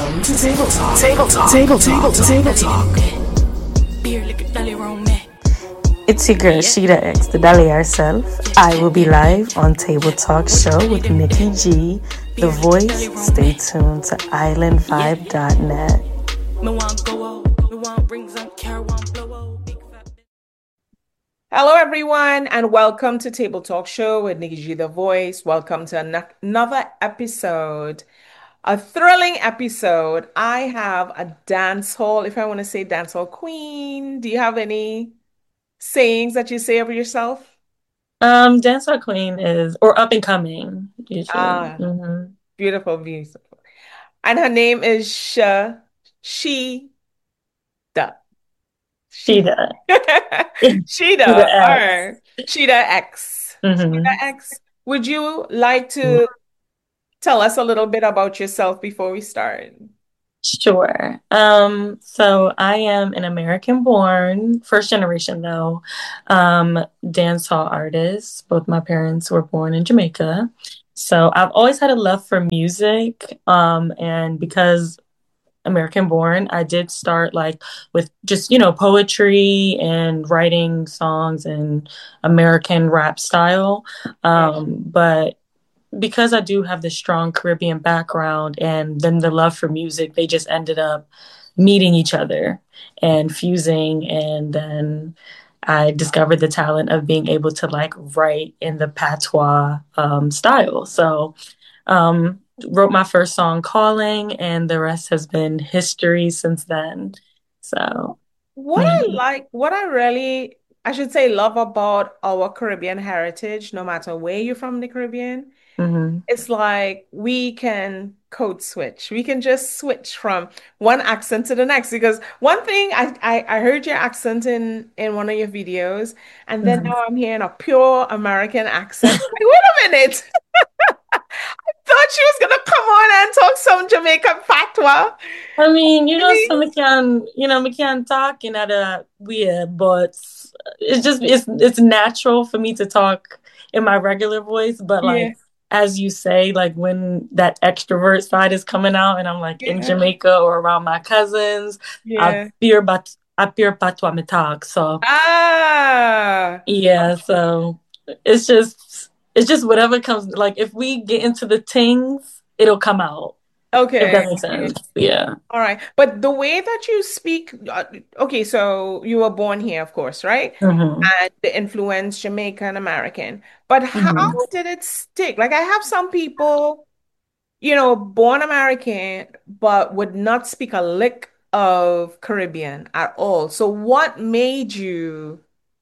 Welcome to Table Talk. Table Talk. Table Talk. Table Talk. It's your girl Sheeta X, the Dolly herself. I will be live on Table Talk Show with Nikki G, The Voice. Stay tuned to islandvibe.net. Hello, everyone, and welcome to Table Talk Show with Nikki G, The Voice. Welcome to another episode, a thrilling episode. I have a dance hall, if I want to say dance hall queen. Do you have any sayings that you say over yourself? Dancehall Queen is, or up and coming, usually. Ah, beautiful, beautiful. And her name is Sheeta. Sheeta. Sheeta. Sheeta All X. right. Sheeta X. Sheeta X. Would you like to tell us a little bit about yourself before we start? Sure. So I am an American born, first generation though, dancehall artist. Both my parents were born in Jamaica. So I've always had a love for music. And because American born, I did start like with just, poetry and writing songs in American rap style. But because I do have this strong Caribbean background and then the love for music, they just ended up meeting each other and fusing. And then I discovered the talent of being able to like write in the patois style. So wrote my first song, Calling, and the rest has been history since then. So, What I really, I should say, love about our Caribbean heritage, no matter where you're from the Caribbean, mm-hmm. it's like we can code switch. We can just switch from one accent to the next. Because one thing I heard your accent in one of your videos, and then Mm-hmm. now I'm hearing a pure American accent. Like, wait a minute. Thought she was gonna come on and talk some Jamaican patois. I mean, so Really? we can talk in at a weird, but it's natural for me to talk in my regular voice, but Yeah, like as you say, like when that extrovert side is coming out and I'm like in yeah, Jamaica or around my cousins, yeah. I fear patois me talk. So Ah, yeah, so it's just whatever comes, like if we get into the things, it'll come out. If okay. that makes Okay. sense. Yeah. All right. But the way that you speak, okay, so you were born here, of course, right? hmm And the influence Jamaican American. But how hmm did it stick? Like I have some people, born American, but would not speak a lick of Caribbean at all. So what made you,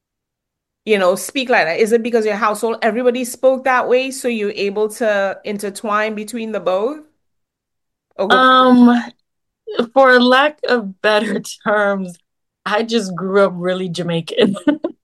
speak like that? Is it because your household, everybody spoke that way, so you're able to intertwine between the both? Or go, Um, for lack of better terms, I just grew up really Jamaican.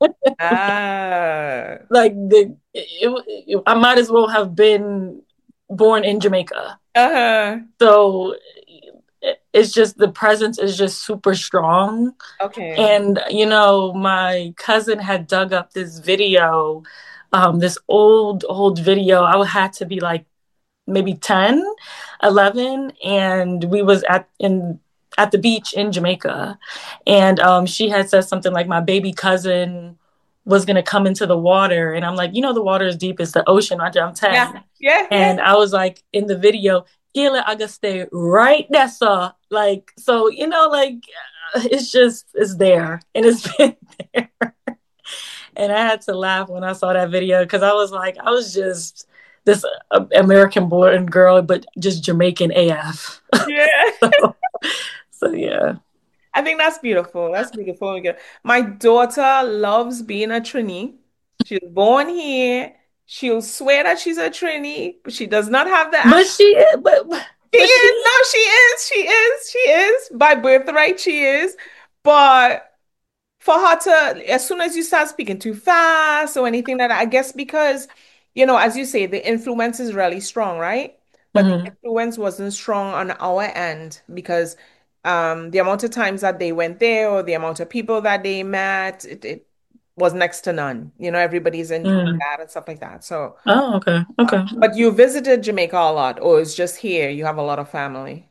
ah, Like I might as well have been born in Jamaica. uh-huh. So it's just the presence is just super strong. Okay. And my cousin had dug up this video, this old video. I had to be like maybe 10, 11, and we was at the beach in Jamaica, and she had said something like my baby cousin was gonna come into the water, and I'm like, the water is deep, it's the ocean. I'm Yeah. 10, Yeah. Yeah. and I was like in the video, Gila, I gotta stay right there, so like, so like it's there, and it's been there. And I had to laugh when I saw that video because I was like, I was just this American born girl, but just Jamaican AF. Yeah. so, so yeah. I think that's beautiful. That's beautiful. My daughter loves being a Trini. She's born here. She'll swear that she's a Trini, but she does not have the But accent. she, but She but is. she, No, she is. She is. She is. By birthright, she is. But for her to, as soon as you start speaking too fast or anything like that, I guess because, as you say, the influence is really strong, right? But the Mhm. influence wasn't strong on our end because the amount of times that they went there or the amount of people that they met, it was next to none. Everybody's in Mm. that and stuff like that. So, Oh, okay, okay. but you visited Jamaica a lot, or it's just here, you have a lot of family.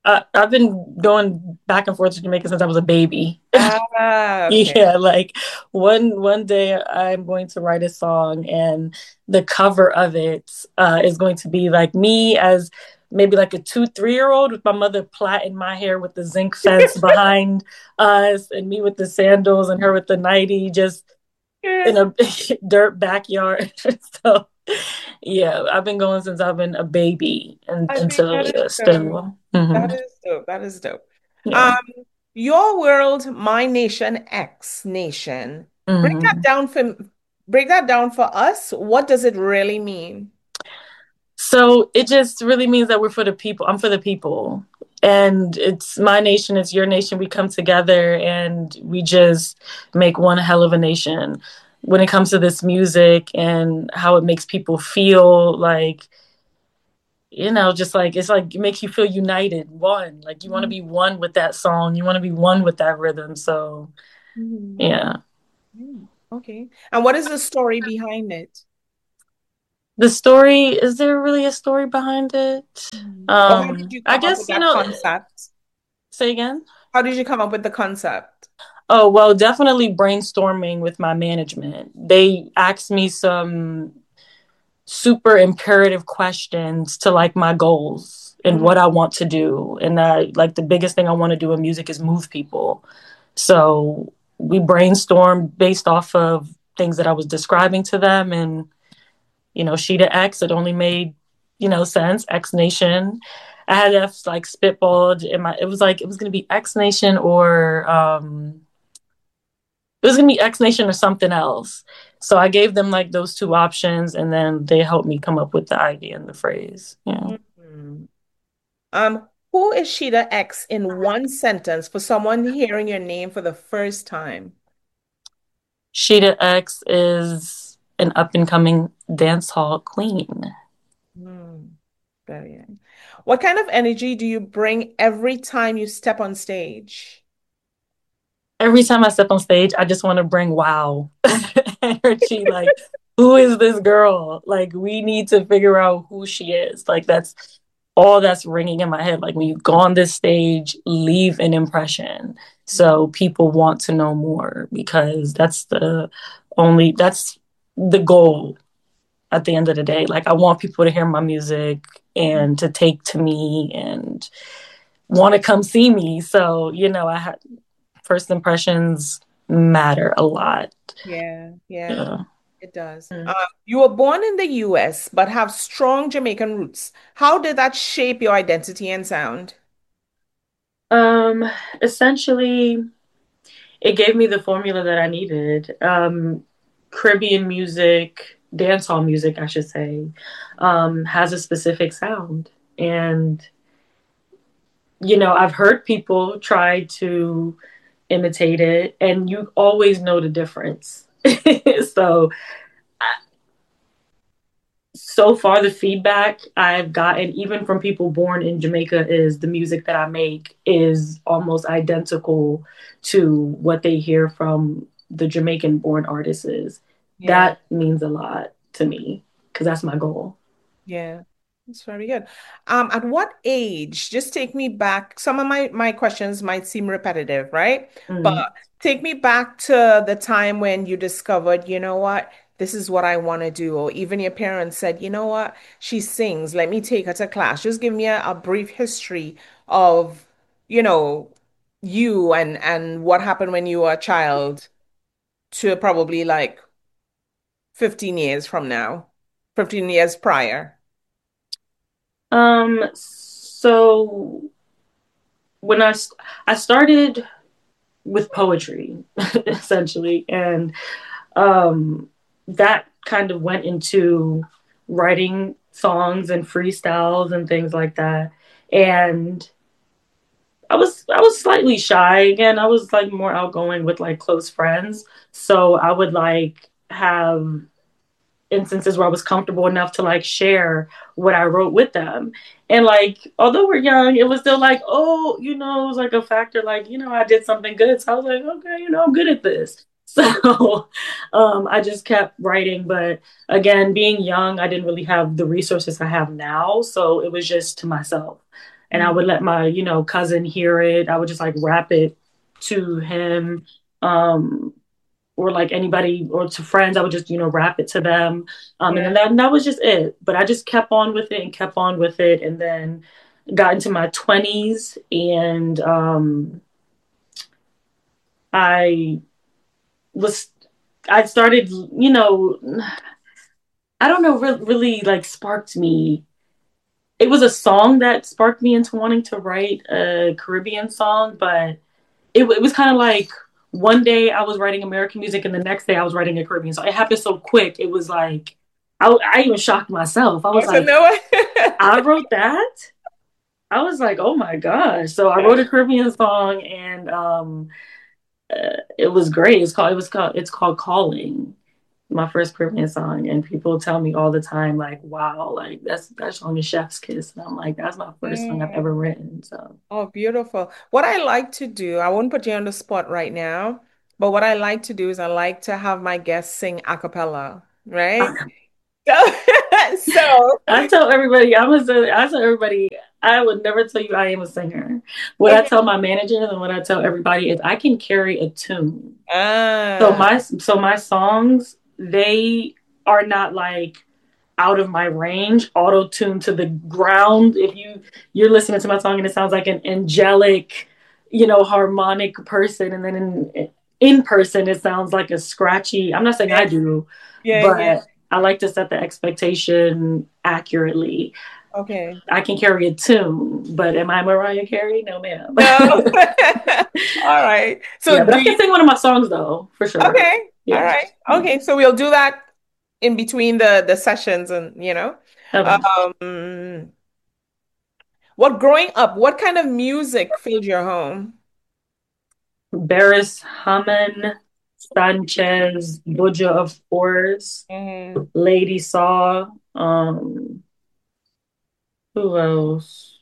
I've been going back and forth to Jamaica since I was a baby. Ah, okay. Yeah, like one day I'm going to write a song, and the cover of it is going to be like me as maybe like a 2, 3 year old with my mother plaiting my hair with the zinc fence behind us, and me with the sandals and her with the nightie, just Yeah. in a dirt backyard. So yeah, I've been going since I've been a baby, and I think until that is yeah, dope. still. That Hmm. is dope. That is dope. Yeah. Um, Your World, My Nation, X Nation. Break that Hmm. down for break that down for us. What does it really mean? So it just really means that we're for the people. I'm for the people. And it's my nation, it's your nation. We come together and we just make one hell of a nation. When it comes to this music and how it makes people feel, like, just like it's like it makes you feel united, one. Like you want to be one with that song, you want to be one with that rhythm. So Mhm. yeah. Mm, okay. And what is the story behind it? The story, is there really a story behind it? Or how did you I come up with guess, that concept? say again. How did you come up with the concept? Oh, well, definitely brainstorming with my management. They asked me some super imperative questions to like my goals and Mhm. what I want to do. And like the biggest thing I want to do in music is move people. So we brainstormed based off of things that I was describing to them. And, Sheeta X, it only made, sense. X Nation. I had to like spitballed in my, it was like, it was going to be X Nation or, it was gonna be X Nation or something else. So I gave them like those two options, and then they helped me come up with the idea and the phrase. Yeah, Mhm. Who is Sheeta X in one sentence for someone hearing your name for the first time? Sheeta X is an up and coming dance hall queen. Hmm. Brilliant. What kind of energy do you bring every time you step on stage? Every time I step on stage, I just want to bring wow energy. Like, who is this girl? Like, we need to figure out who she is. Like, that's all that's ringing in my head. Like, when you go on this stage, leave an impression. So people want to know more, because that's the goal at the end of the day. Like, I want people to hear my music and to take to me and want to come see me. So, I had first impressions matter a lot. Yeah, yeah, Yeah. it does. You were born in the US but have strong Jamaican roots. How did that shape your identity and sound? Um, Essentially, it gave me the formula that I needed. Caribbean music, dancehall music, I should say, has a specific sound. And, I've heard people try to imitate it, and you always know the difference. So, so far the feedback I've gotten, even from people born in Jamaica, is the music that I make is almost identical to what they hear from the Jamaican born artists is. Yeah, That means a lot to me because that's my goal. yeah. That's very good. At what age, just take me back. Some of my questions might seem repetitive, right? But Mm. take me back to the time when you discovered, you know what, this is what I want to do. Or even your parents said, you know what, she sings, let me take her to class. Just give me a brief history of, you know, you and what happened when you were a child to probably like 15 years from now, 15 years prior. So when I started with poetry essentially, and um, that kind of went into writing songs and freestyles and things like that. And I was slightly shy again. I was like more outgoing with like close friends, so I would like have instances where I was comfortable enough to like share what I wrote with them. And like, although we're young, it was still like, oh, it was like a factor, like, I did something good. So I was like, okay, I'm good at this. So I just kept writing. But again, being young, I didn't really have the resources I have now. So it was just to myself. and I would let my, cousin hear it. I would just like rap it to him. Um, or like anybody or to friends, I would just, rap it to them. And Yeah. then that was just it. But I just kept on with it and kept on with it. And then got into my 20s and I was, I started, I don't know, really like sparked me. It was a song that sparked me into wanting to write a Caribbean song, but it was kind of like one day I was writing American music and the next day I was writing a Caribbean song. It happened so quick. It was like, I even shocked myself. I was Also, like, no. I wrote that? I was like, oh my gosh. So I wrote a Caribbean song and it was great. It's called Calling, my first Caribbean song. And people tell me all the time, like, wow, like that song is Chef's Kiss. And I'm like, that's my first song I've ever Mm. written. So Oh, beautiful. What I like to do, I won't put you on the spot right now, but what I like to do is I like to have my guests sing a cappella, right? So, I tell everybody, I tell everybody, I would never tell you I am a singer. What I okay. tell my managers and what I tell everybody is I can carry a tune. Ah, So my songs, they are not like out of my range, auto tuned to the ground. If you're listening to my song and it sounds like an angelic, harmonic person, and then in person it sounds like a scratchy. I'm not saying yeah, I do, yeah. but I like to set the expectation accurately. Okay. I can carry a tune, but am I Mariah Carey? No, ma'am. No. All right. Yeah, So but do I can you, sing one of my songs though, for sure. okay. All Yeah. right. Okay. So we'll do that in between the sessions and Okay. um what growing up, what kind of music filled your home? Barris Hammond, Sanchez, Buja, of course, Mhm. Lady Saw. Who else?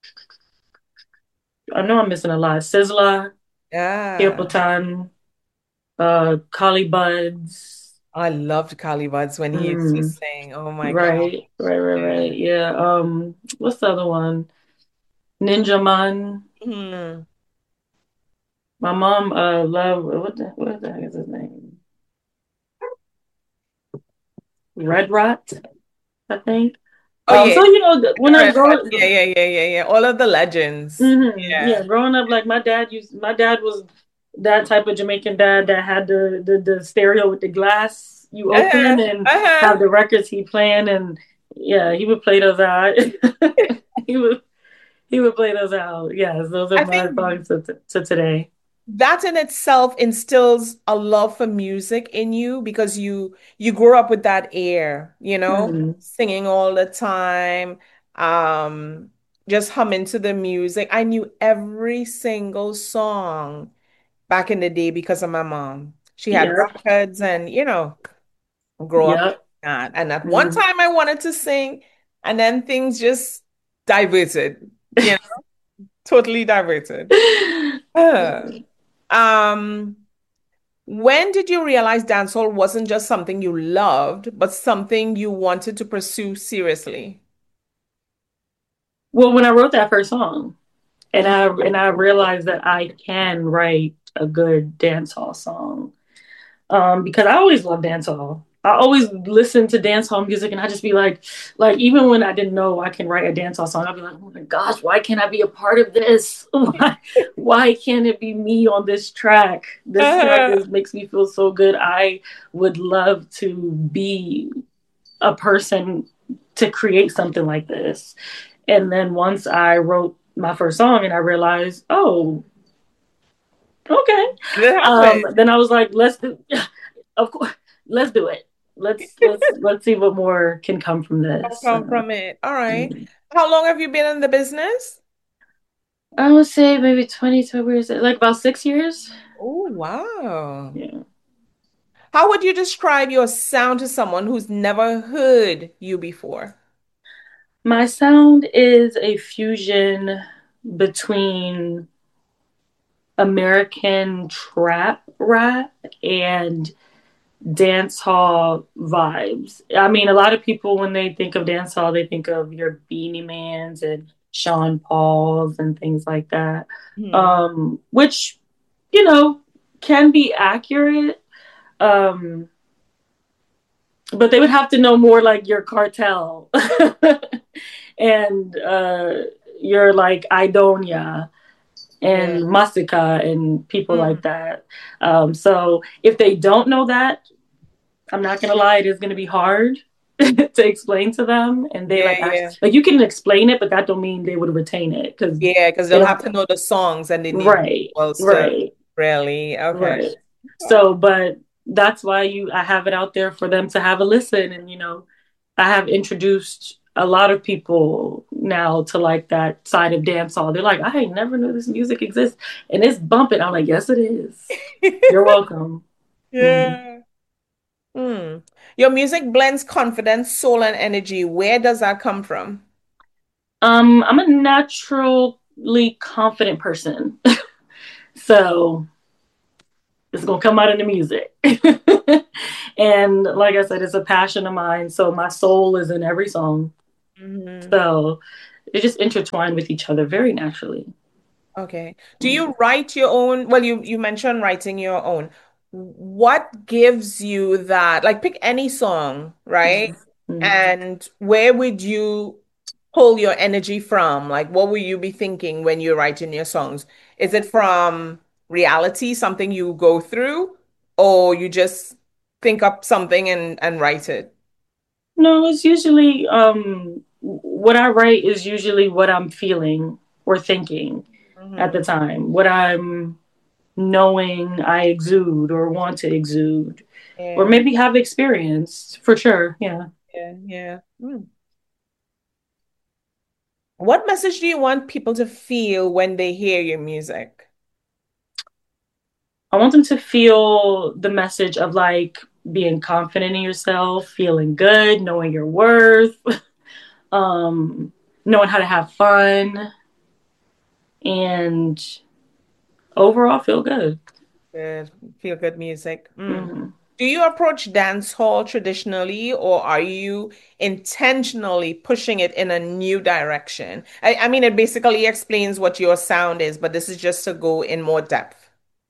I know I'm missing a lot. Sizzla, Yeah. Hilton, Collie Buds. I loved Kali Buds when he used to Mm, sing. Oh my God. right. Yeah. Yeah. What's the other one? Ninja Man. Mhm. My mom love what the heck is his name? Red Rot, I think. Oh yeah. So when I Yeah, grow. yeah, yeah, yeah, yeah. All of the legends. Yeah, Yeah. growing up, like my dad was that type of Jamaican dad that had the stereo with the glass you Uh-huh. open and Uh-huh. have the records he playing, and yeah, he would play those out. he would he would play those out. Yes, those are I my think songs to today. that in itself instills a love for music in you because you grew up with that air, Hmm. singing all the time, um, just humming to the music. I knew every single song back in the day because of my mom. She had Yep. records and, grow up like Yep. that. And at one Hmm. time I wanted to sing, and then things just diverted, totally diverted. Uh, um, when did you realize dancehall wasn't just something you loved, but something you wanted to pursue seriously? Well, when I wrote that first song, and I realized that I can write a good dance hall song. Because I always loved dancehall. I always listen to dancehall music, and I just be like even when I didn't know I can write a dancehall song, I'd be like, oh my gosh, why can't I be a part of this? Why can't it be me on this track? This track Uh, makes me feel so good. I would love to be a person to create something like this. And then once I wrote my first song, and I realized, oh, okay. it happened. Then I was like, of course, let's do it. Let's see what more can come from this. Come from it. All right. How long have you been in the business? I would say maybe 22 years, like about 6 years. Oh, wow. Yeah. How would you describe your sound to someone who's never heard you before? My sound is a fusion between American trap rap and dance hall vibes. I mean, a lot of people when they think of dance hall, they think of your Beanie Mans and Sean Paul's and things like that, Hmm. which, you know, can be accurate. Um, but they would have to know more like your cartel and your like Idonia Yeah. and Masika and people like Mm. that. So if they don't know that, I'm not gonna lie, it is gonna be hard to explain to them. And they Yeah, like yeah. like you can explain it, but that don't mean they would retain it because Yeah, because they they'll don't. have to know the songs and they need Right, visuals to right, really. Okay. right. So, but that's why I have it out there for them to have a listen. And I have introduced a lot of people now to like that side of dancehall. They're like, I never knew this music exists, and it's bumping. I'm like, yes, it is. You're welcome. Mhm. Yeah. Hmm. Your music blends confidence, soul, and energy. Where does that come from? I'm a naturally confident person, so it's gonna come out in the music. And like I said, it's a passion of mine. So my soul is in every song. Hmm. So they just intertwine with each other very naturally. Okay. Do you write your own? Well, you mentioned writing your own. What gives you that? Like, pick any song, right? Mm-hmm. And where would you pull your energy from? Like, what will you be thinking when you're writing your songs? Is it from reality, something you go through, or you just think up something and write it? No, it's usually what I write is usually what I'm feeling or thinking at Hmm. the time, what I'm knowing I exude or want to exude, or Yeah, maybe have experienced for sure. Yeah. yeah, yeah. Hmm. What message do you want people to feel when they hear your music? I want them to feel the message of like being confident in yourself, feeling good, knowing your worth, um, knowing how to have fun, and overall feel good. Good, feel good music. Mm. Mm-hmm. Do you approach dance hall traditionally, or are you intentionally pushing it in a new direction? I mean, it basically explains what your sound is, but this is just to go in more depth.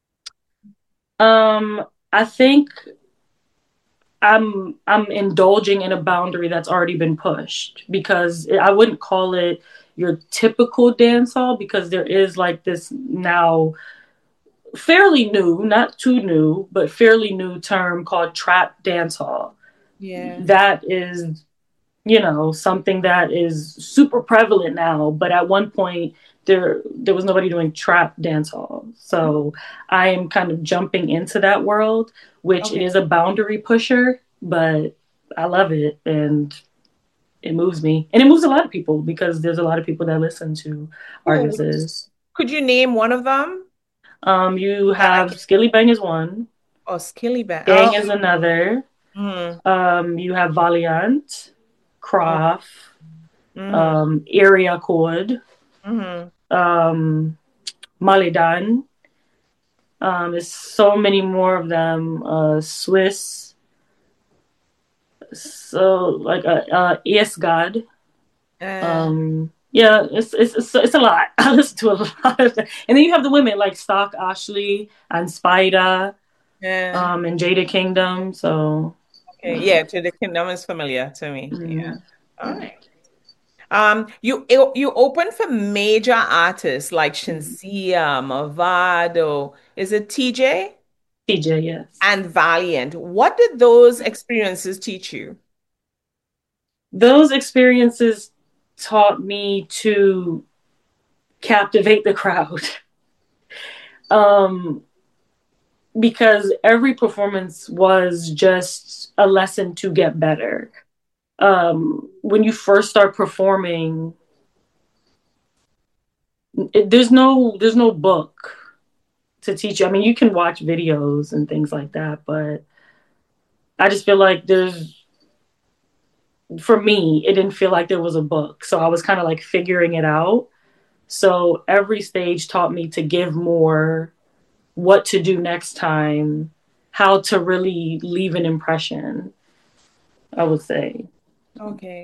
I think I'm indulging in a boundary that's already been pushed because I wouldn't call it your typical dance hall because there is like this now fairly new, not too new, but fairly new term called trap dance hall. Yeah. That is, something that is super prevalent now, but at one point there was nobody doing trap dance hall. So I am kind of jumping into that world, which it Okay. is a boundary pusher, but I love it and it moves me. And it moves a lot of people because there's a lot of people that listen to Cool. artists. Could you name one of them You that I have can? Skilly Bang is one, Oh, Skilly Bang. Gang Oh, is another. mm, You have Valiant, oh, Croft, mm, Area Chord, mm. um, Malidan. There's so many more of them. Swiss, so like ES God. Uh, Yeah, it's a lot. I listen to a lot of them. And then you have the women like Stock Ashley and Spida, yeah. and Jada Kingdom. So Okay. Yeah, to the kingdom is familiar to me. Yeah. mm, All right. You open for major artists like Shinsia, Mavado, is it TJ TJ, yes. and Valiant? What did those experiences teach you? Those experiences taught me to captivate the crowd. um, because every performance was just a lesson to get better. When you first start performing, there's no book to teach you. I mean, you can watch videos and things like that, but I just feel like for me, it didn't feel like there was a book. So I was kind of like figuring it out. So every stage taught me to give more, what to do next time, how to really leave an impression, I would say. Okay.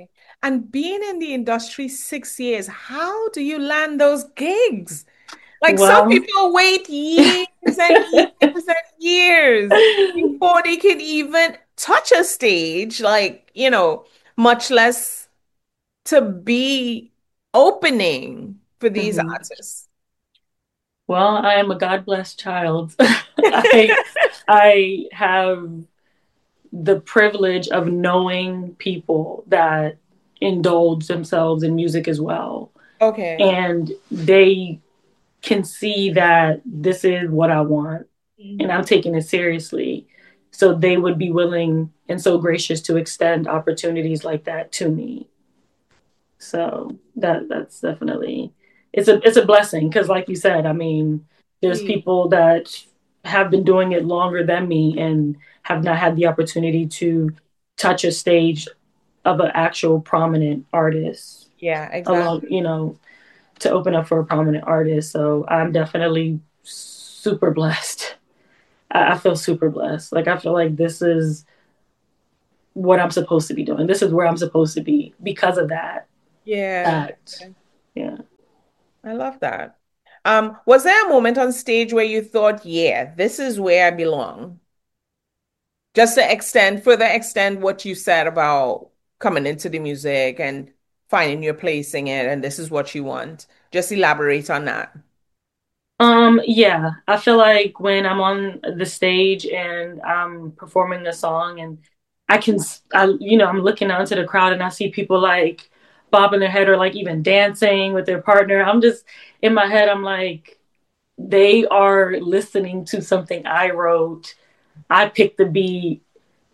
And being in the industry 6 years, how do you land those gigs? Like some Well, people wait years and years and years before they can even touch a stage, like, much less to be opening for these mhm. artists. Well, I am a God blessed child. I I have the privilege of knowing people that indulge themselves in music as well. Okay. And they can see that this is what I want and I'm Mhm. taking it seriously. So they would be willing and so gracious to extend opportunities like that to me. So that's definitely it's a blessing because like you said, I mean, there's Yeah. people that have been doing it longer than me and have not had the opportunity to touch a stage of an actual prominent artist Yeah, along, exactly. to open up for a prominent artist. So I'm definitely super blessed. I feel super blessed. Like I feel like this is what I'm supposed to be doing. This is where I'm supposed to be because of that Yeah. act. Yeah. I love that. Was there a moment on stage where you thought, yeah, this is where I belong? Just to further extend what you said about coming into the music and finding your place in it, and this is what you want. Just elaborate on that. Yeah, I feel like when I'm on the stage and I'm performing the song and I'm looking out into the crowd and I see people like bobbing their head or like even dancing with their partner. I'm just in my head, I'm like, they are listening to something I wrote. I picked the beat,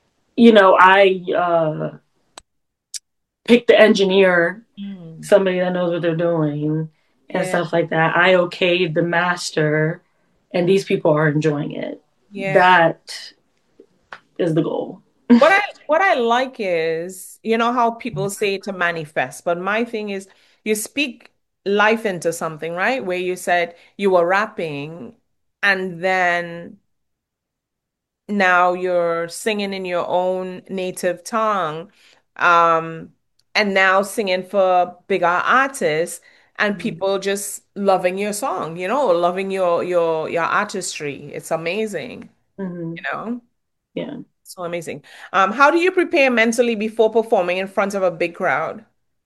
I picked the engineer, Mm. somebody that knows what they're doing and Yeah, stuff like that. I okayed the master, and these people are enjoying it. yeah. That is the goal. What I like is, how people say to manifest, but my thing is you speak life into something, right? Where you said you were rapping and then now you're singing in your own native tongue, um, and now singing for bigger artists and Mm-hmm. people just loving your song, loving your artistry. It's amazing, Mm-hmm. you know? Yeah. So amazing. How do you prepare mentally before performing in front of a big crowd?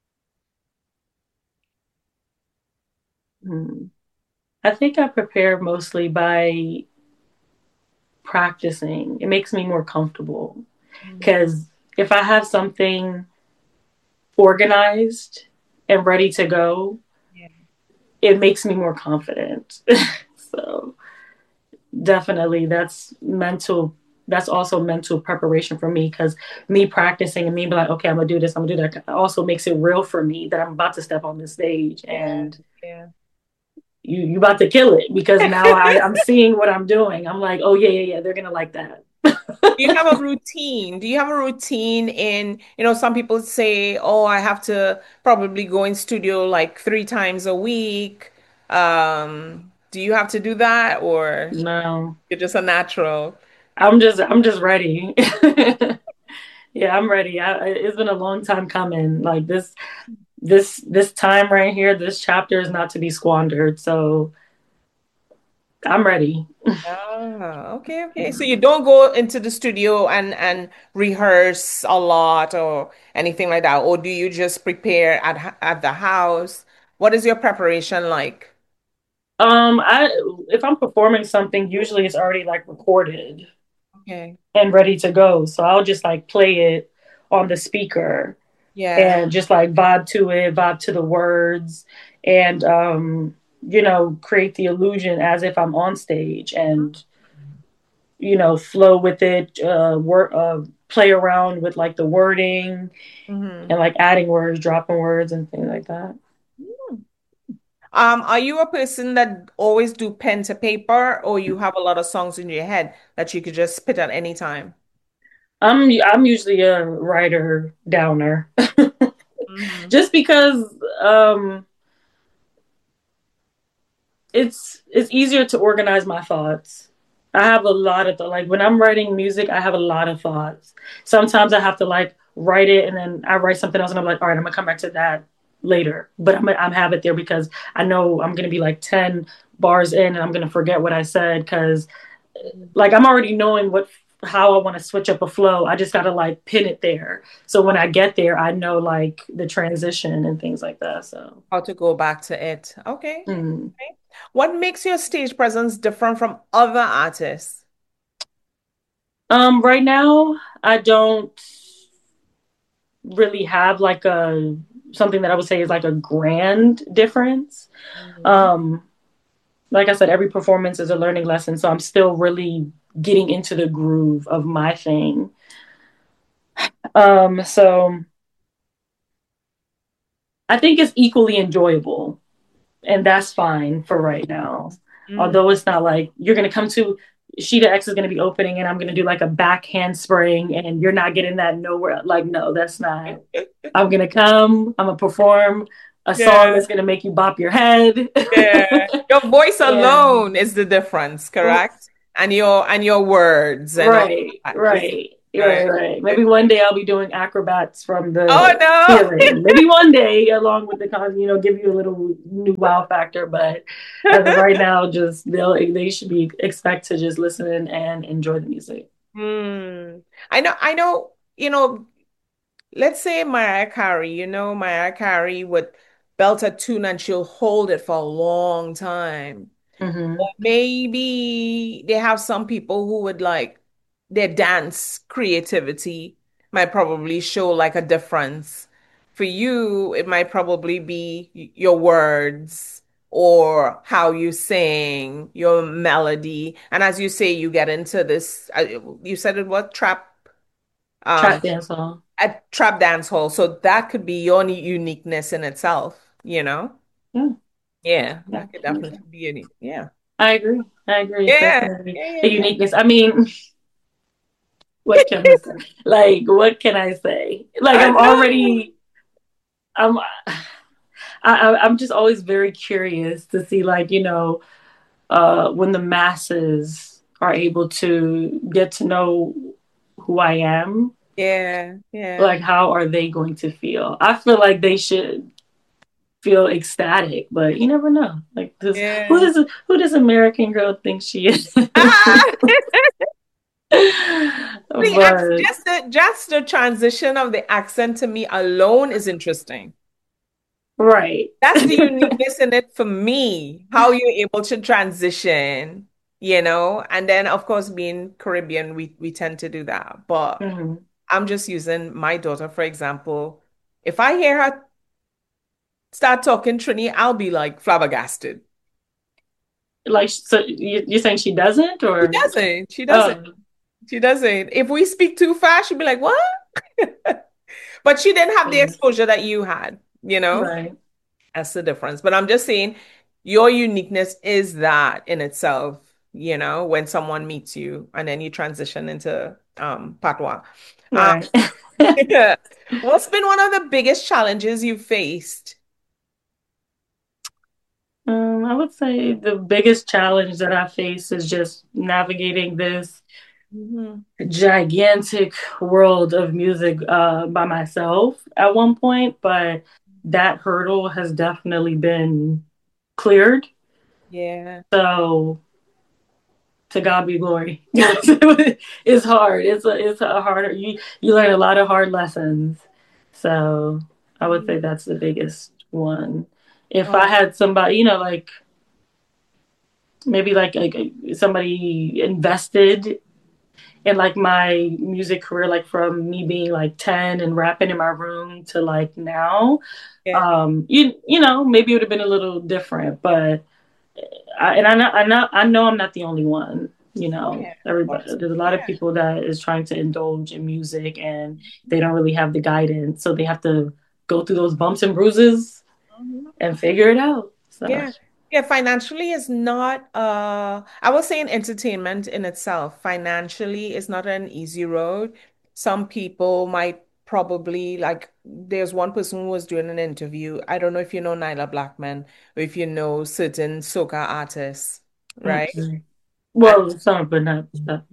Mm-hmm. I think I prepare mostly by practicing. It makes me more comfortable Mm. because if I have something organized and ready to go, Yeah. it makes me more confident. So definitely that's also mental preparation for me because me practicing and me be like, okay, I'm gonna do this, I'm gonna do that also makes it real for me that I'm about to step on this stage Yeah. and Yeah. you about to kill it because now I'm seeing what I'm doing. I'm like, oh yeah, they're gonna like that. Do you have a routine? Do you have a routine some people say, oh, I have to probably go in studio like 3 times a week. Do you have to do that or No, you're just a natural? I'm just ready. Yeah, I'm ready. It's been a long time coming. Like this time right here, this chapter is not to be squandered. So I'm ready. Ah, okay, okay. Yeah. So you don't go into the studio and rehearse a lot or anything like that, or do you just prepare at the house? What is your preparation like? I if I'm performing something, usually it's already like recorded Okay. and ready to go. So I'll just like play it on the speaker Yeah. and just like vibe to it, vibe to the words, and create the illusion as if I'm on stage and flow with it, play around with like the wording Hmm. and like adding words, dropping words, and things like that. Are you a person that always do pen to paper, or you have a lot of songs in your head that you could just spit at any time? I'm usually a writer downer, Hmm. just because um, it's easier to organize my thoughts. I have a lot of like when I'm writing music, I have a lot of thoughts. Sometimes I have to like write it and then I write something else and I'm like, all right, I'm gonna come back to that later. But I'm have it there because I know I'm gonna be like 10 bars in and I'm gonna forget what I said because like I'm already knowing what how I want to switch up a flow. I just gotta like pin it there. So when I get there, I know like the transition and things like that. So How to go back to it. Okay. mm. Okay. What makes your stage presence different from other artists? Right now I don't really have like a something that I would say is like a grand difference. Mhm. Um, like I said, every performance is a learning lesson, so I'm still really getting into the groove of my thing. So I think it's equally enjoyable, and that's fine for right now. Mm. Although it's not like you're gonna come to Sheeta X is gonna be opening, and I'm gonna do like a back handspring, and you're not getting that nowhere. Like, no, that's not. I'm gonna come. I'm gonna perform a song Yeah, that's gonna make you bop your head. yeah. Your voice Yeah. alone is the difference, correct? And your words and all Right, that is right, right, right. right. Maybe one day I'll be doing acrobats from Oh the no. ceiling. Maybe one day, along with the give you a little new wow factor. But as of right now, just they should be expect to just listen and enjoy the music. Hmm. Let's say Mariah Carey, Mariah Carey would belt a tune and she'll hold it for a long time. Hmm. Or maybe they have some people who would like their dance creativity might probably show like a difference. For you, it might probably be your words or how you sing, your melody. And as you say, you get into this, you said it was um, Trap dance song. trap dance hall. So that could be your uniqueness in itself. Yeah, Yeah, yeah. that could definitely be unique. Yeah. I agree. I agree. It's Yeah, definitely yeah, yeah, a yeah. uniqueness. I mean, what can I say? Like, what can I say? Like, I I'm know. already. I'm. I'm just always very curious to see, like, when the masses are able to get to know who I am, Yeah, yeah, like, how are they going to feel? I feel like they should feel ecstatic, but you never know. Like, yeah. who does American Girl think she is? Ah! But Just the transition of the accent to me alone is interesting. right. That's the uniqueness in it for me, how you're able to transition. And then of course being Caribbean, we tend to do that. But Mhm. I'm just using my daughter, for example. If I hear her start talking Trini, I'll be like flabbergasted. Like, so you're saying she doesn't, She or doesn't. She doesn't. oh, She doesn't. If we speak too fast, she'll be like, "What?" But she didn't have the yeah. exposure that you had. Right, That's the difference. But I'm just saying your uniqueness is that in itself, when someone meets you and then you transition into patois. Um, right. yeah. What's been one of the biggest challenges you faced? I would say the biggest challenge that I face is just navigating this Mhm. gigantic world of music by myself at one point, but that hurdle has definitely been cleared. Yeah. So to God be glory. It's hard. It's a hard. You learn a lot of hard lessons. So I would say that's the biggest one. If I Oh, had somebody, like maybe like somebody invested in like my music career, like from me being like 10 and rapping in my room to like now, yeah. maybe it would have been a little different, but I know I'm not the only one. Oh, yeah. Of Everybody, course. there's a lot of Yeah. people that is trying to indulge in music and they don't really have the guidance, so they have to go through those bumps and bruises Mhm. and figure it out. So Yeah. Yeah, financially is not I was saying entertainment in itself, financially is not an easy road. Some people might probably like there's one person who was doing an interview. I don't know if you know Nyla Blackman or if you know certain soca artists, right? mm-mm. And Well, some, but not stuff.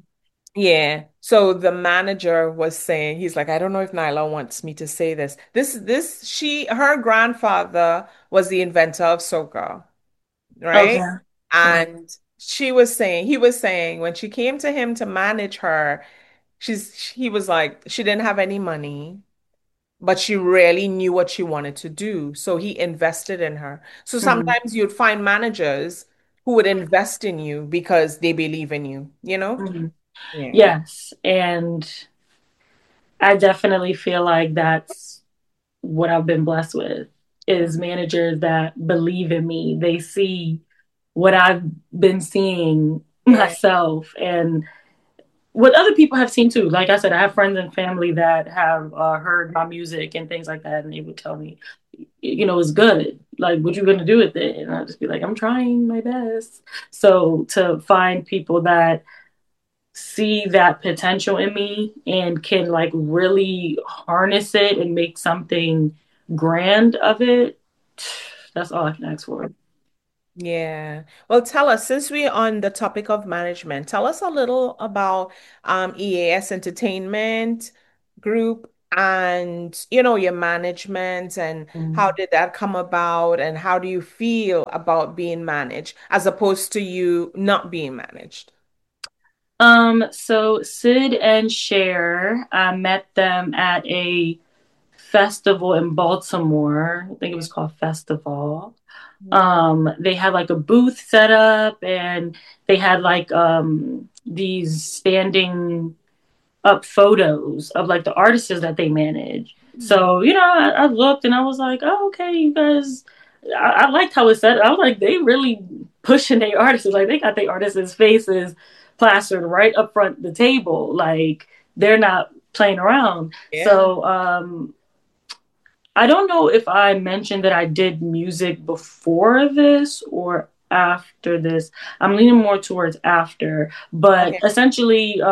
Yeah. So the manager was saying, he's like, I don't know if Nyla wants me to say this. Her grandfather was the inventor of soca, right? Okay. Right. And he was saying when she came to him to manage her, he was like, she didn't have any money, but she really knew what she wanted to do. So he invested in her. So Mhm. sometimes you'd find managers who would invest in you because they believe in you, you know? Mhm. Yeah. Yes, and I definitely feel like that's what I've been blessed with is managers that believe in me. They see what I've been seeing Yeah. myself and what other people have seen too. Like I said, I have friends and family that have heard my music and things like that, and they would tell me, it's good. Like, what you gonna do with it? And I'll just be like, I'm trying my best. So to find people that see that potential in me and can like really harness it and make something grand of it, that's all I can ask for. Yeah. Well, tell us, since we're on the topic of management, tell us a little about EAS Entertainment Group and, your management and how Mm. did that come about and how do you feel about being managed as opposed to you not being managed? So Sid and Cher, I met them at a festival in Baltimore. I think it was called Festival. They had like a booth set up and they had like these standing up photos of like the artists that they manage. Mhm. So, I looked and I was like, oh, okay, you guys, I liked how it said. I was like, they really pushing their artists. Like, they got their artists' faces plastered right up front the table. Like, they're not playing around. Yeah. So, I don't know if I mentioned that I did music before this or after this. I'm leaning more towards after, but Okay. essentially,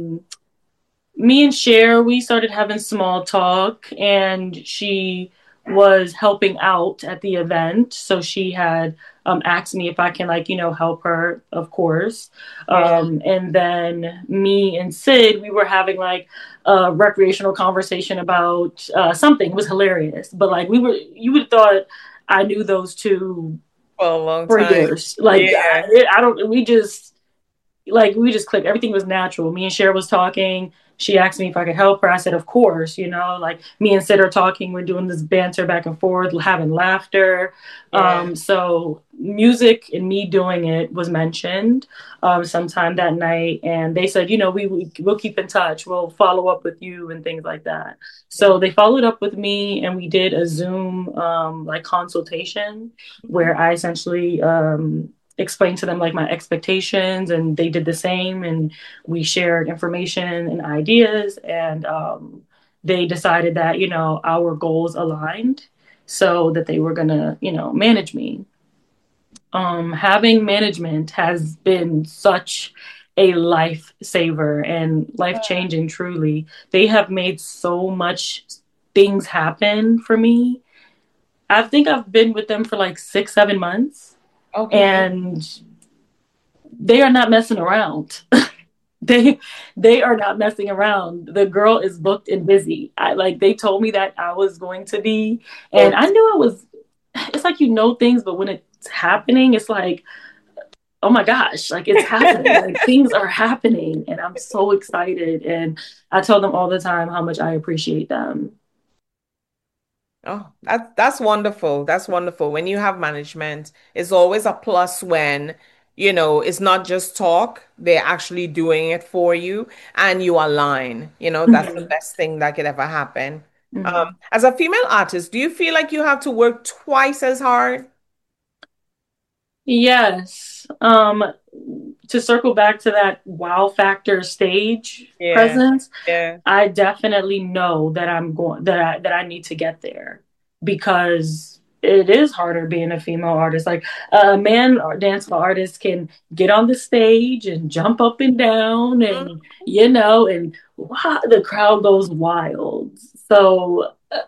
me and Cher, we started having small talk, and she was helping out at the event. So she had asked me if I can, like, help her, of course. Yeah. And then me and Sid, we were having like a recreational conversation about something. It was hilarious, but like you would have thought I knew those two For a long for time. years. Like Yeah. I don't. We just clicked. Everything was natural. Me and Cher was talking. She asked me if I could help her. I said, of course, like me and Sid are talking. We're doing this banter back and forth, having laughter. Yeah. So music and me doing it was mentioned sometime that night. And they said, we'll keep in touch. We'll follow up with you and things like that. So they followed up with me and we did a Zoom like consultation Mhm. where I essentially explained to them like my expectations and they did the same and we shared information and ideas and they decided that our goals aligned so that they were gonna manage me. Having management has been such a lifesaver and life changing. Truly, they have made so much things happen for me. I think I've been with them for like 6 7 months Okay. and they are not messing around. they they are not messing around. The girl is booked and busy. They told me that I was going to be, and I Booked. knew I was. It's like things, but when it's happening, it's like, oh my gosh, like it's happening. Like things are happening, and I'm so excited. And I tell them all the time how much I appreciate them. Oh, that's wonderful. That's wonderful. When you have management, it's always a plus when, it's not just talk, they're actually doing it for you and you align. That's the Mhm. best thing that could ever happen. Mhm. As a female artist, do you feel like you have to work twice as hard? Yes. To circle back to that wow factor stage Yeah. presence, Yeah. I definitely know that I need to get there because it is harder being a female artist. Like a man or dancehall artist can get on the stage and jump up and down and Mhm. and wow, the crowd goes wild. So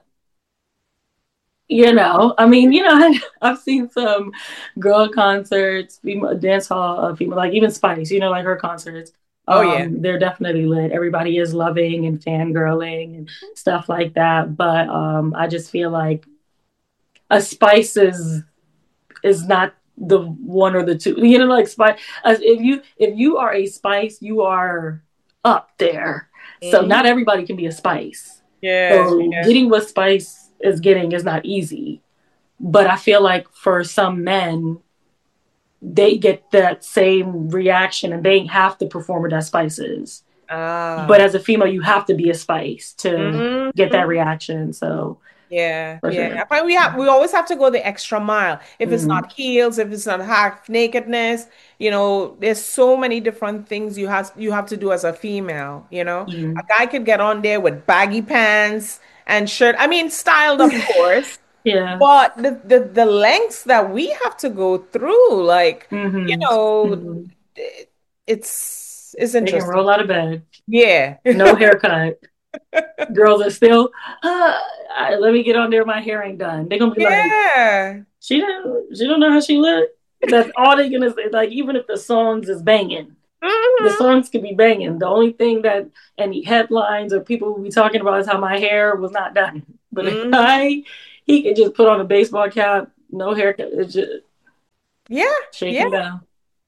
I mean, I've seen some girl concerts, female dance hall, female, like even Spice, like her concerts. Oh yeah. They're definitely lit. Everybody is loving and fangirling and stuff like that. But I just feel like a spice is not the one or the two. You know, like spice. If you are a spice, you are up there. So Mhm. not everybody can be a spice. Yeah, So yeah. getting what spice is getting is not easy. But I feel like for some men, they get that same reaction and they have to perform with that spice is. But Ah. as a female, you have to be a spice to get that Mhm. reaction. So Yeah, for yeah. sure. I find we always have to go the extra mile. If it's Mm-hmm. not heels, if it's not half nakedness, there's so many different things you have to do as a female, A Mm-hmm. guy could get on there with baggy pants and shirt. I mean, styled, of course, Yeah. but the lengths that we have to go through, like, you Mm-hmm. know, Mm-hmm. it- it's They can interesting. roll out of bed, Yeah. no haircut. Girls are still, let me get on there. My hair ain't done. They're gonna be like, Yeah. she don't know how she look. That's all they gonna say. Like even if the songs is banging, the Hmm. songs could be banging. The only thing that any headlines or people will be talking about is how my hair was not done. But if Hmm. he could just put on a baseball cap, no haircut, it's just Yeah. shake Yeah. him down.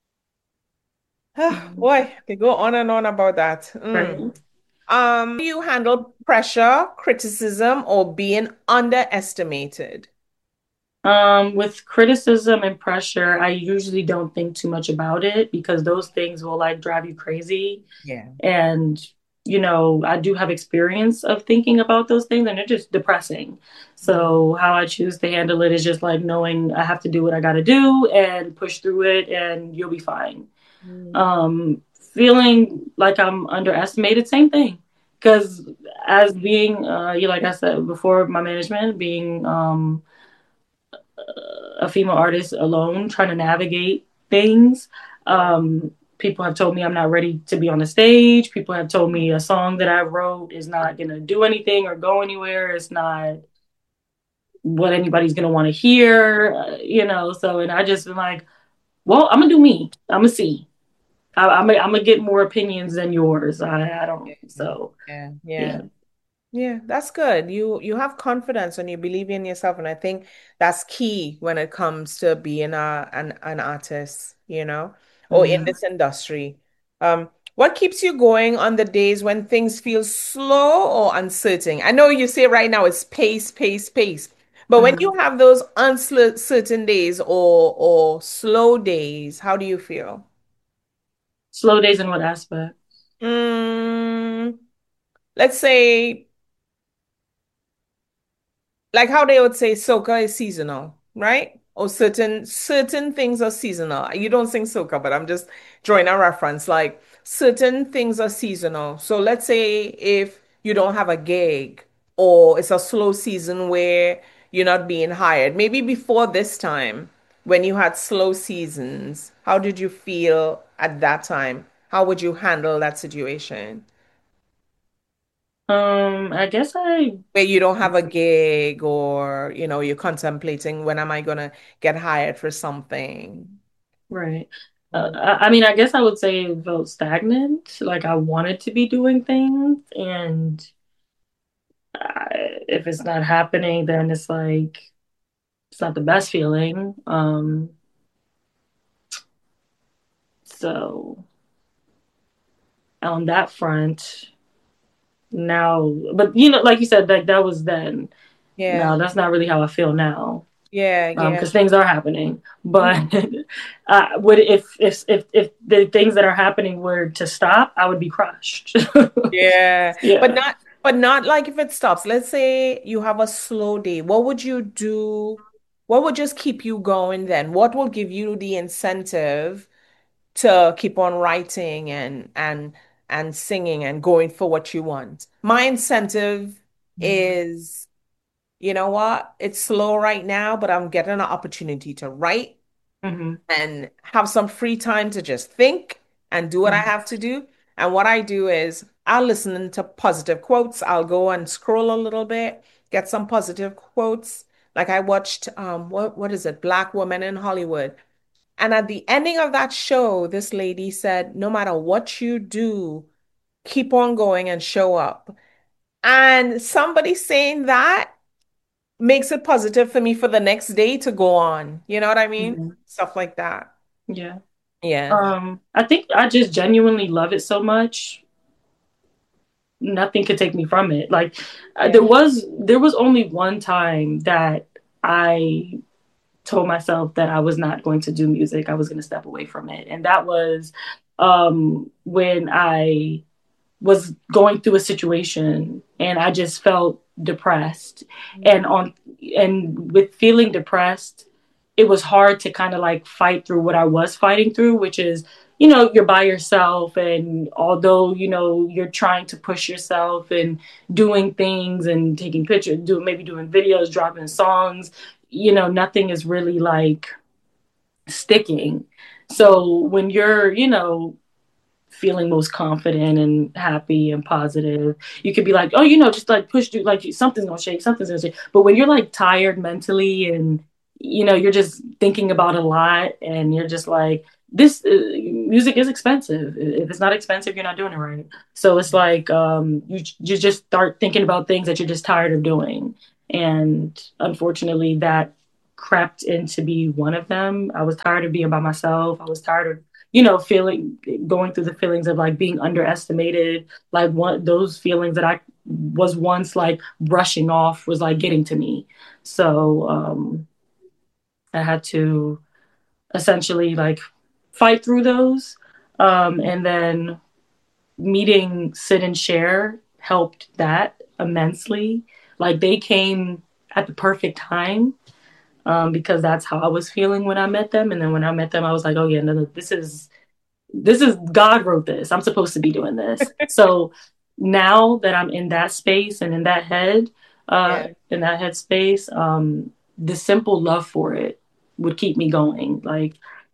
Mhm. Boy, I could go on and on about that. Right. Do you handle pressure, criticism, or being underestimated? With criticism and pressure, I usually don't think too much about it because those things will like drive you crazy. Yeah. And, I do have experience of thinking about those things and they're just depressing. Mm. So, how I choose to handle it is just like knowing I have to do what I got to do and push through it and you'll be fine. Mm. Um, Feeling like I'm underestimated, same thing. Because as being, like I said before, my management being, a female artist alone trying to navigate things. Yeah. People have told me I'm not ready to be on the stage. People have told me a song that I wrote is not going to do anything or go anywhere. It's not what anybody's going to want to hear, So, and I just been like, well, I'm going to do me. I'm going to see. I'm going to get more opinions than yours. I don't. So, Yeah. Yeah. yeah. Yeah, that's good. You have confidence and you believe in yourself, and I think that's key when it comes to being an artist, or in Mm-hmm. this industry. What keeps you going on the days when things feel slow or uncertain? I know you say right now it's pace, pace, pace, but when Mm-hmm. you have those uncertain days or slow days, how do you feel? Slow days in what aspect? Mm, let's say, like how they would say soca is seasonal, right? Or certain things are seasonal. You don't sing soca, but I'm just drawing a reference. Like certain things are seasonal. So let's say if you don't have a gig or it's a slow season where you're not being hired, maybe before this time when you had slow seasons, how did you feel at that time? How would you handle that situation? I guess I Where you don't have a gig or you're contemplating when am I gonna get hired for something. Right. Mm. I mean, I guess I would say it felt stagnant. Like I wanted to be doing things, and if it's not happening, then it's like it's not the best feeling. So on that front, now, but like you said, that was then. Yeah, No, that's not really how I feel now. yeah, yeah. Because things are happening. Mhm. But would if the things that are happening were to stop, I would be crushed. Yeah. But Yeah. not like if it stops. Let's say you have a slow day. What would you do? What would just keep you going then? What will give you the incentive to keep on writing and singing and going for what you want? My incentive is, you know what? It's slow right now, but I'm getting an opportunity to write Hmm. and have some free time to just think and do what I Hmm. have to do. And what I do is I'll listen to positive quotes. I'll go and scroll a little bit, get some positive quotes. Like I watched what is it? Black Woman in Hollywood. And at the ending of that show, this lady said, no matter what you do, keep on going and show up. And somebody saying that makes it positive for me for the next day to go on. You know what I mean? Mhm. Stuff like that. Yeah. Yeah. I think I just genuinely love it so much. Nothing could take me from it. Like Yeah. there was only one time that I told myself that I was not going to do music. I was going to step away from it. And that was when I was going through a situation and I just felt depressed. And with feeling depressed, it was hard to kind of like fight through what I was fighting through, which is, you're by yourself. And although, you're trying to push yourself and doing things and taking pictures, maybe doing videos, dropping songs, nothing is really like sticking. So when you're, feeling most confident and happy and positive, you could be like, oh, just like push through, like something's gonna shake, something's gonna shake. But when you're like tired mentally and you're just thinking about a lot and you're just like, this music is expensive. If it's not expensive, you're not doing it right. So it's like you just start thinking about things that you're just tired of doing. And unfortunately, that crept into be one of them. I was tired of being by myself. I was tired of going through the feelings of like being underestimated, like those feelings that I was once like brushing off was like getting to me. So I had to essentially like fight through those. And then meeting Sid and Cher helped that immensely. Like they came at the perfect time. Because that's how I was feeling when I met them. And then when I met them, I was like, oh yeah, no, this is God wrote this. I'm supposed to be doing this. So now that I'm in that space and in that Yeah. headspace, the simple love for it would keep me going. Like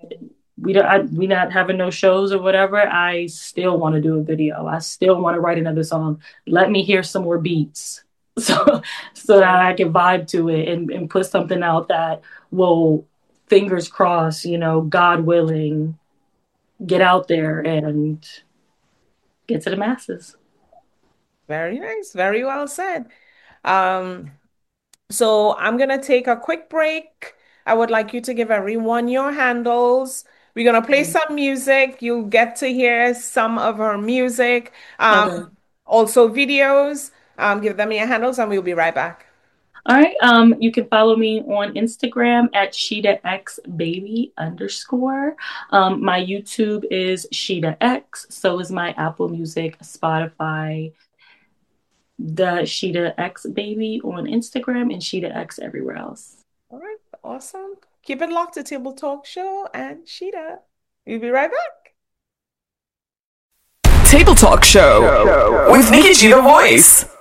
we not having no shows or whatever. I still want to do a video. I still want to write another song. Let me hear some more beats. So that I can vibe to it and put something out that will, fingers crossed, God willing, get out there and get to the masses. Very nice. Very well said. Um, so I'm gonna take a quick break. I would like you to give everyone your handles. We're gonna play some music. You'll get to hear some of her music. Okay. Also videos. Give them your handles and we'll be right back. All right. You can follow me on Instagram at SheetaXBaby _. My YouTube is SheetaX. So is my Apple Music, Spotify, the SheetaXBaby on Instagram and SheetaX everywhere else. All right, awesome. Keep it locked to Table Talk Show and Sheeta. We'll be right back. Table Talk Show with Nikki G the Voice.